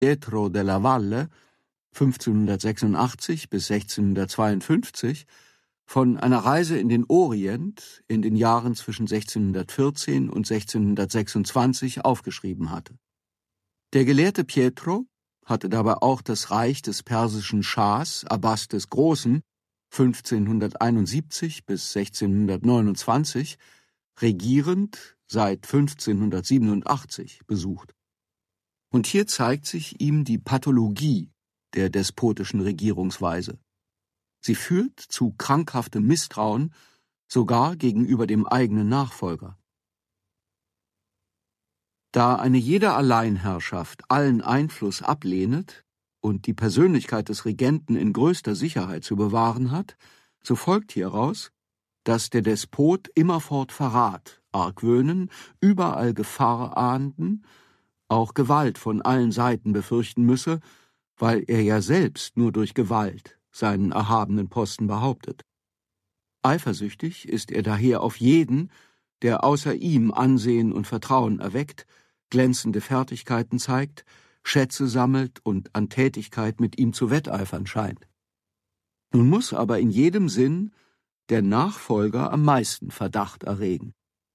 Pietro della Valle 1586 bis 1652 von einer Reise in den Orient in den Jahren zwischen 1614 und 1626 aufgeschrieben hatte. Der Gelehrte Pietro hatte dabei auch das Reich des persischen Schahs Abbas des Großen 1571 bis 1629, regierend seit 1587, besucht. Und hier zeigt sich ihm die Pathologie der despotischen Regierungsweise. Sie führt zu krankhaftem Misstrauen, sogar gegenüber dem eigenen Nachfolger. Da eine jede Alleinherrschaft allen Einfluss ablehnet und die Persönlichkeit des Regenten in größter Sicherheit zu bewahren hat, so folgt hieraus, dass der Despot immerfort Verrat, Argwöhnen, überall Gefahr ahnden, auch Gewalt von allen Seiten befürchten müsse, weil er ja selbst nur durch Gewalt seinen erhabenen Posten behauptet. Eifersüchtig ist er daher auf jeden, der außer ihm Ansehen und Vertrauen erweckt, glänzende Fertigkeiten zeigt, Schätze sammelt und an Tätigkeit mit ihm zu wetteifern scheint. Nun muss aber in jedem Sinn der Nachfolger am meisten Verdacht erregen.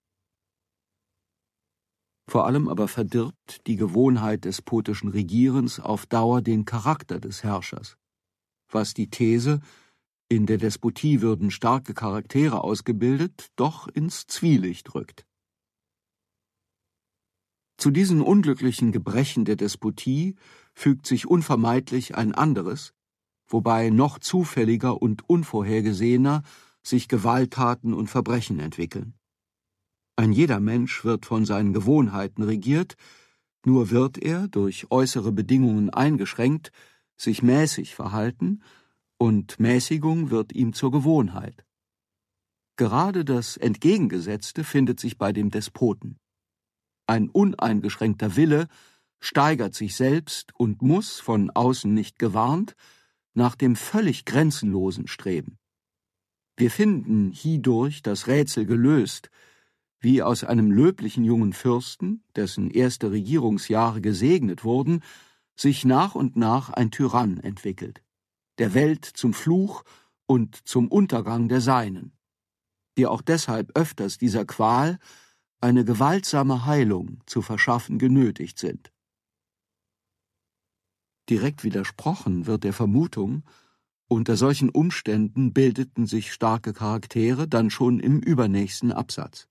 Vor allem aber verdirbt die Gewohnheit despotischen Regierens auf Dauer den Charakter des Herrschers, was die These, in der Despotie würden starke Charaktere ausgebildet, doch ins Zwielicht rückt. Zu diesen unglücklichen Gebrechen der Despotie fügt sich unvermeidlich ein anderes, wobei noch zufälliger und unvorhergesehener sich Gewalttaten und Verbrechen entwickeln. Ein jeder Mensch wird von seinen Gewohnheiten regiert, nur wird er, durch äußere Bedingungen eingeschränkt, sich mäßig verhalten, und Mäßigung wird ihm zur Gewohnheit. Gerade das Entgegengesetzte findet sich bei dem Despoten. Ein uneingeschränkter Wille steigert sich selbst und muss, von außen nicht gewarnt, nach dem völlig Grenzenlosen streben. Wir finden hierdurch das Rätsel gelöst, wie aus einem löblichen jungen Fürsten, dessen erste Regierungsjahre gesegnet wurden, sich nach und nach ein Tyrann entwickelt, der Welt zum Fluch und zum Untergang der Seinen, die auch deshalb öfters dieser Qual eine gewaltsame Heilung zu verschaffen genötigt sind. Direkt widersprochen wird der Vermutung, unter solchen Umständen bildeten sich starke Charaktere dann schon im übernächsten Absatz.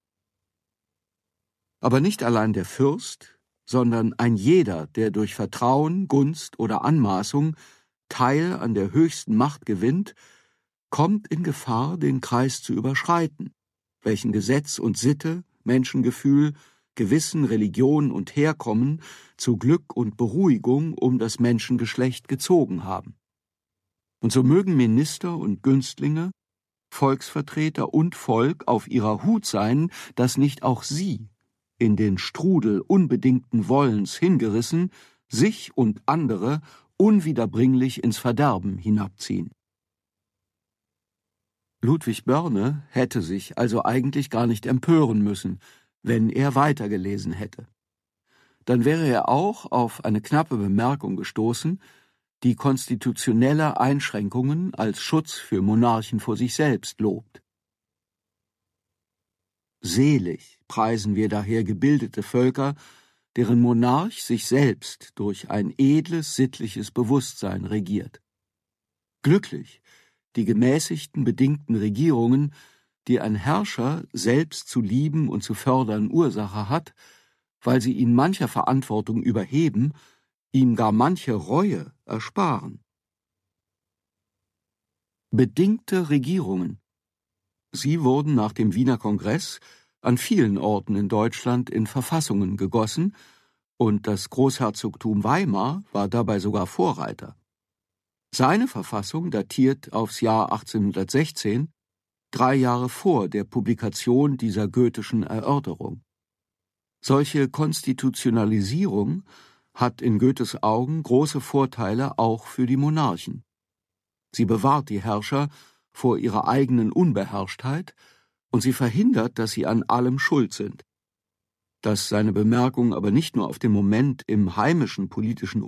Aber nicht allein der Fürst, sondern ein jeder, der durch Vertrauen, Gunst oder Anmaßung Teil an der höchsten Macht gewinnt, kommt in Gefahr, den Kreis zu überschreiten, welchen Gesetz und Sitte, Menschengefühl, Gewissen, Religion und Herkommen zu Glück und Beruhigung um das Menschengeschlecht gezogen haben. Und so mögen Minister und Günstlinge, Volksvertreter und Volk auf ihrer Hut sein, dass nicht auch sie, in den Strudel unbedingten Wollens hingerissen, sich und andere unwiederbringlich ins Verderben hinabziehen. Ludwig Börne hätte sich also eigentlich gar nicht empören müssen, wenn er weitergelesen hätte. Dann wäre er auch auf eine knappe Bemerkung gestoßen, die konstitutionelle Einschränkungen als Schutz für Monarchen vor sich selbst lobt. Selig preisen wir daher gebildete Völker, deren Monarch sich selbst durch ein edles, sittliches Bewusstsein regiert. Glücklich die gemäßigten, bedingten Regierungen, die ein Herrscher selbst zu lieben und zu fördern Ursache hat, weil sie ihn mancher Verantwortung überheben, ihm gar manche Reue ersparen. Bedingte Regierungen. Sie wurden nach dem Wiener Kongress an vielen Orten in Deutschland in Verfassungen gegossen, und das Großherzogtum Weimar war dabei sogar Vorreiter. Seine Verfassung datiert aufs Jahr 1816, 3 Jahre vor der Publikation dieser goethischen Erörterung. Solche Konstitutionalisierung hat in Goethes Augen große Vorteile auch für die Monarchen. Sie bewahrt die Herrscher vor ihrer eigenen Unbeherrschtheit und sie verhindert, dass sie an allem schuld sind. Dass seine Bemerkung aber nicht nur auf den Moment im heimischen politischen